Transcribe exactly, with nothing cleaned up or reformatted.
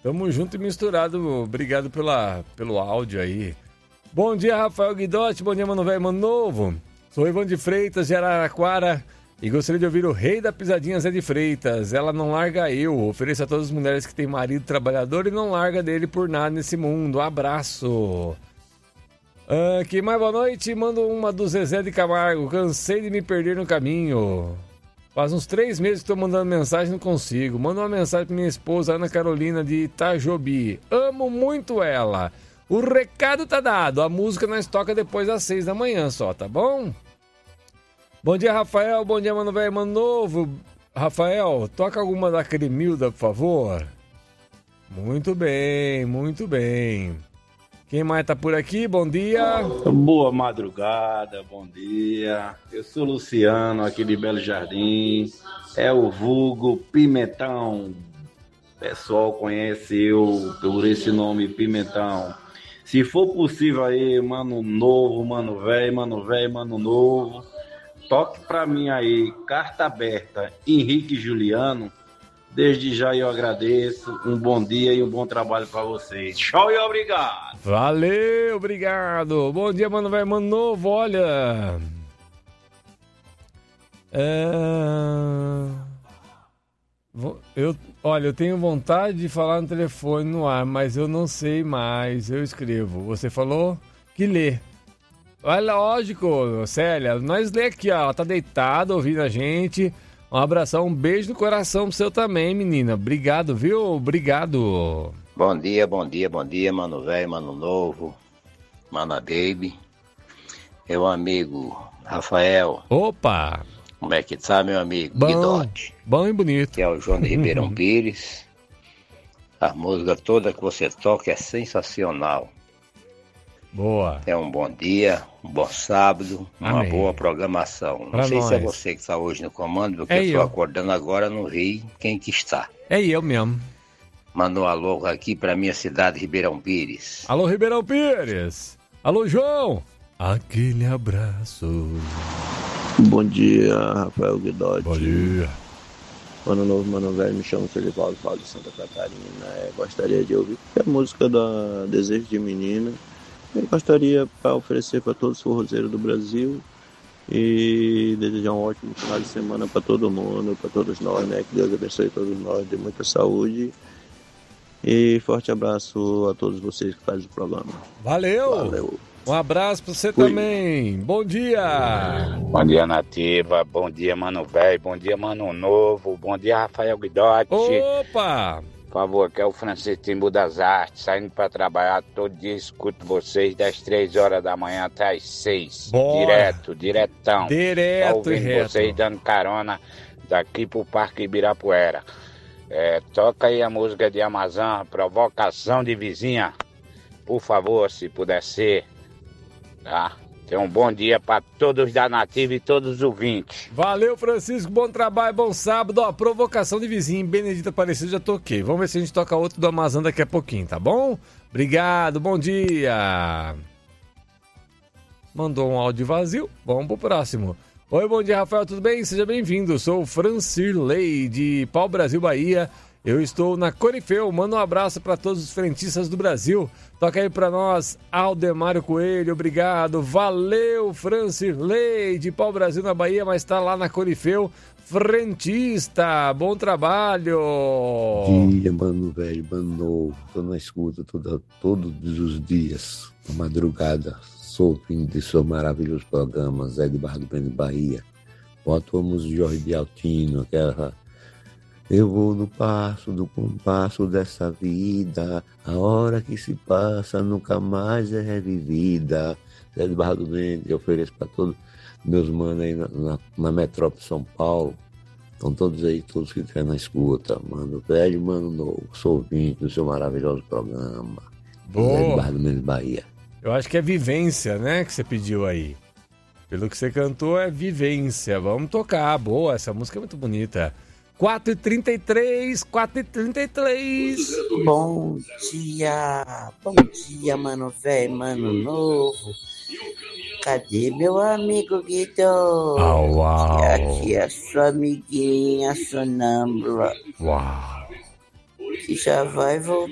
Tamo junto e misturado. Obrigado pela, pelo áudio aí. Bom dia, Rafael Guidotti. Bom dia, mano velho, mano novo. Sou Ivan de Freitas, de Araraquara. E gostaria de ouvir o rei da pisadinha, Zé de Freitas. Ela não larga eu. Ofereço a todas as mulheres que têm marido trabalhador e não larga dele por nada nesse mundo. Abraço. Ah, que mais boa noite. Mando uma do Zezé de Camargo. Cansei de me perder no caminho. Faz uns três meses que estou mandando mensagem e não consigo. Manda uma mensagem para minha esposa, Ana Carolina, de Itajobi. Amo muito ela. O recado tá dado. A música nós toca depois das seis da manhã só, tá bom? Bom dia, Rafael. Bom dia, mano velho, mano novo. Rafael, toca alguma da Cremilda, por favor. Muito bem, muito bem. Quem mais tá por aqui? Bom dia. Boa madrugada, bom dia. Eu sou Luciano, aqui de Belo Jardim. É o vulgo Pimentão. O pessoal conhece eu por esse nome, Pimentão. Se for possível aí, mano novo, mano velho, mano velho, mano novo, toque pra mim aí, Carta Aberta, Henrique Juliano. Desde já eu agradeço, um bom dia e um bom trabalho pra vocês. Tchau e obrigado. Valeu, obrigado. Bom dia, mano velho, mano novo, olha. É... Eu, olha, eu tenho vontade de falar no telefone no ar, mas eu não sei mais, eu escrevo. Você falou que lê. Olha, lógico, Célia, nós lê aqui, ó, ela tá deitada ouvindo a gente. Um abração, um beijo no coração pro seu também, menina. Obrigado, viu? Obrigado. Bom dia, bom dia, bom dia, mano velho, mano novo, mana baby. Meu amigo Rafael. Opa! Como é que tá, meu amigo? Bom, Guidotti. Bom e bonito. Que é o João de Ribeirão Pires. A música toda que você toca é sensacional. Boa. É um bom dia, um bom sábado, uma Amém. boa programação. Não Pra sei nós. se é você que está hoje no comando, porque É eu estou eu. acordando agora no Rio. Quem que está? É eu mesmo. Manda um alô aqui para minha cidade, Ribeirão Pires. Alô, Ribeirão Pires. Alô, João. Aquele abraço. Bom dia, Rafael Guidotti. Bom dia. Ano novo, mano velho, me chamo Felivaldo, falo de Santa Catarina. É, gostaria de ouvir a música da Desejo de Menina. Eu gostaria para oferecer para todos os forrozeiros do Brasil e desejar um ótimo final de semana para todo mundo, para todos nós, né? Que Deus abençoe todos nós, dê muita saúde. E forte abraço a todos vocês que fazem o programa. Valeu. Valeu. Um abraço pra você Fui. também. Bom dia. Bom dia, Nativa. Bom dia, mano velho. Bom dia, mano novo. Bom dia, Rafael Guidotti. Opa! Por favor, aqui é o Francisco Timbu das Artes, saindo pra trabalhar todo dia, escuto vocês das três horas da manhã até as seis. Bora. Direto, diretão. Direto Só e ouvindo reto. vocês dando carona daqui pro Parque Ibirapuera. É, toca aí a música de Amazon, Provocação de Vizinha. Por favor, se puder ser. Tá? Tenha um bom dia para todos da Nativa e todos os ouvintes. Valeu, Francisco. Bom trabalho, bom sábado. Ó, Provocação de Vizinho, Benedita Aparecida, já toquei. Vamos ver se a gente toca outro do Amazon daqui a pouquinho, tá bom? Obrigado, bom dia. Mandou um áudio vazio. Vamos pro próximo. Oi, bom dia, Rafael, tudo bem? Seja bem-vindo. Sou o Francirley, de Pau Brasil, Bahia. Eu estou na Corifeu. Manda um abraço para todos os frentistas do Brasil. Toca aí para nós, Aldemário Coelho. Obrigado. Valeu, Francirley, de Pau Brasil, na Bahia, mas está lá na Corifeu. Frentista, bom trabalho. Bom dia, mano velho, mano novo. Tô na escuta toda, todos os dias, na madrugada. Sou ouvindo de seu maravilhoso programa, Zé de Barra do Pena, Bahia. Bota a música de Jorge de Altino, aquela... Eu vou no passo do compasso dessa vida, a hora que se passa nunca mais é revivida. Zé de Barra do Pena, eu ofereço para todos meus manos aí na, na, na metrópole de São Paulo. Estão todos aí, todos que estiverem na escuta. Mano velho, mano novo, sou ouvinte do seu maravilhoso programa. Boa. Zé de Barra do Pena, Bahia. Eu acho que é vivência, né, que você pediu aí. Pelo que você cantou, é vivência. Vamos tocar. Boa, essa música é muito bonita. quatro e trinta e três, quatro e trinta e três. Bom dia, bom dia, mano velho, mano novo. Cadê meu amigo Guido? Au, au. Aqui é sua amiguinha sonâmbula. Uau. Que já vai voltar.